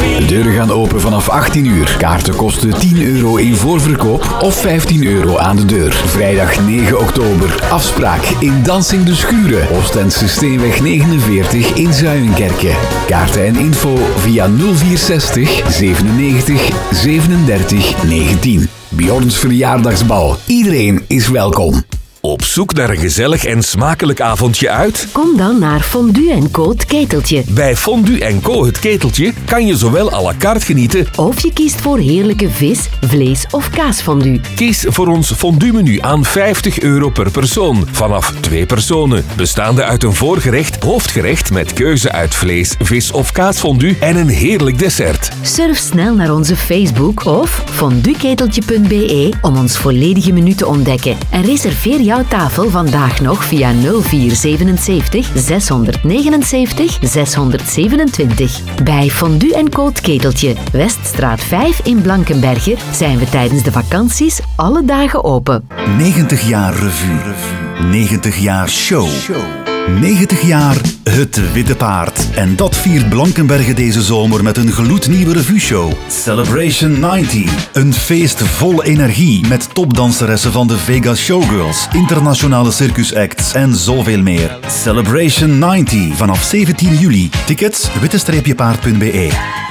De deuren gaan open vanaf 18 uur. Kaarten kosten €10 in voorverkoop of €15 aan de deur. Vrijdag 9 oktober. Afspraak in Dansing de Schuren. Oostendse Steenweg 49 in Zuilenkerke. Kaarten en info via 0460 97 37 19. Bjorns verjaardagsbal. Iedereen is welkom. Op zoek naar een gezellig en smakelijk avondje uit? Kom dan naar Fondue & Co. Het Keteltje. Bij Fondue & Co. Het Keteltje kan je zowel à la carte genieten, Of je kiest voor heerlijke vis, vlees of kaasfondue. kies voor ons fondue-menu aan €50 per persoon, vanaf 2 personen, bestaande uit een voorgerecht, hoofdgerecht met keuze uit vlees, vis of kaasfondue en een heerlijk dessert. Surf snel naar onze Facebook of fondueketeltje.be om ons volledige menu te ontdekken. En reserveer jouw tafel vandaag nog via 0477 679 627. Bij Fondue & Co. Het Keteltje, Weststraat 5 in Blankenberge, zijn we tijdens de vakanties alle dagen open. 90 jaar revue. 90 jaar show. 90 jaar Het Witte Paard. En dat viert Blankenberge deze zomer met een gloednieuwe revueshow. Celebration 90. Een feest vol energie met topdanseressen van de Vegas Showgirls, internationale circusacts en zoveel meer. Celebration 90 vanaf 17 juli. Tickets witte-paard.be.